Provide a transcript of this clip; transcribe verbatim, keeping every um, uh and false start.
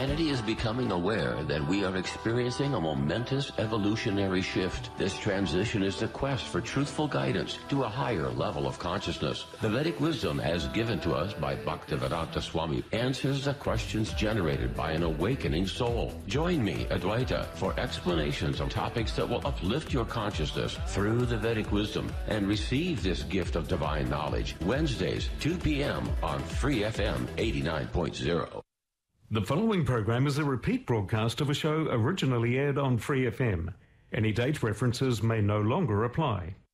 Humanity is becoming aware that we are experiencing a momentous evolutionary shift. This transition is the quest for truthful guidance to a higher level of consciousness. The Vedic wisdom, as given to us by Bhaktivedanta Swami, answers the questions generated by an awakening soul. Join me, Advaita, for explanations on topics that will uplift your consciousness through the Vedic wisdom and receive this gift of divine knowledge. Wednesdays, two p.m. on Free F M eighty-nine point zero. The following program is a repeat broadcast of a show originally aired on Free F M. Any date references may no longer apply.